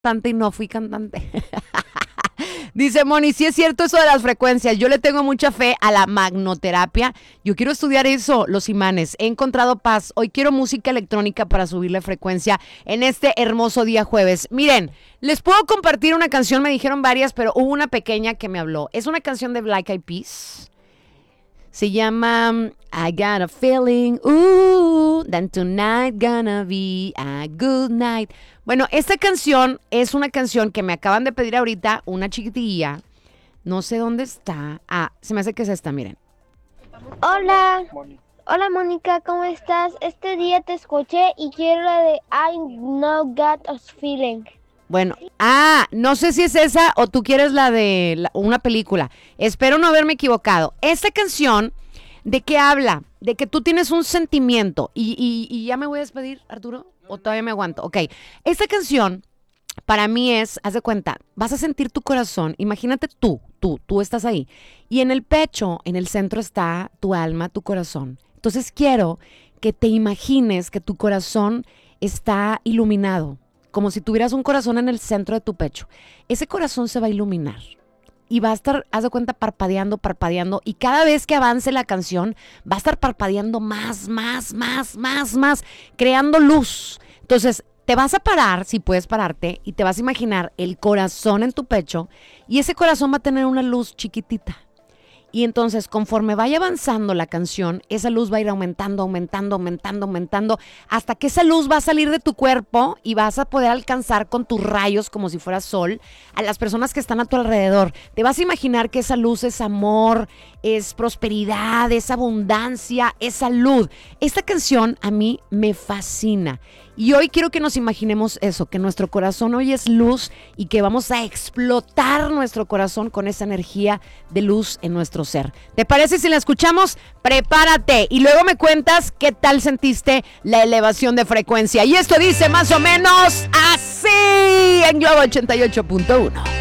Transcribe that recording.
cantante y no fui cantante. Dice Moni, sí es cierto eso de las frecuencias. Yo le tengo mucha fe a la magnoterapia. Yo quiero estudiar eso, los imanes. He encontrado paz. Hoy quiero música electrónica para subirle frecuencia en este hermoso día jueves. Miren, les puedo compartir una canción. Me dijeron varias, pero hubo una pequeña que me habló. Es una canción de Black Eyed Peas. Se llama I got a feeling, that tonight gonna be a good night. Bueno, esta canción es una canción que me acaban de pedir ahorita, una chiquitilla. No sé dónde está. Ah, se me hace que es esta, miren. Hola. Hola, Mónica, ¿cómo estás? Este día te escuché y quiero la de I Now Got a Feeling. Bueno, no sé si es esa o tú quieres la de una película. Espero no haberme equivocado. Esta canción, ¿de qué habla? De que tú tienes un sentimiento. Y ya me voy a despedir, Arturo, o todavía me aguanto. Ok, esta canción para mí es, haz de cuenta, vas a sentir tu corazón. Imagínate tú estás ahí. Y en el pecho, en el centro está tu alma, tu corazón. Entonces quiero que te imagines que tu corazón está iluminado. Como si tuvieras un corazón en el centro de tu pecho. Ese corazón se va a iluminar. Y va a estar, haz de cuenta, parpadeando. Y cada vez que avance la canción, va a estar parpadeando más, creando luz. Entonces, te vas a parar, si puedes pararte, y te vas a imaginar el corazón en tu pecho. Y ese corazón va a tener una luz chiquitita. Y entonces, conforme vaya avanzando la canción, esa luz va a ir aumentando, hasta que esa luz va a salir de tu cuerpo y vas a poder alcanzar con tus rayos, como si fuera sol, a las personas que están a tu alrededor. Te vas a imaginar que esa luz es amor, es prosperidad, es abundancia, es salud. Esta canción a mí me fascina. Y hoy quiero que nos imaginemos eso, que nuestro corazón hoy es luz y que vamos a explotar nuestro corazón con esa energía de luz en nuestro ser. ¿Te parece si la escuchamos? Prepárate y luego me cuentas qué tal sentiste la elevación de frecuencia. Y esto dice más o menos así en Globo 88.1.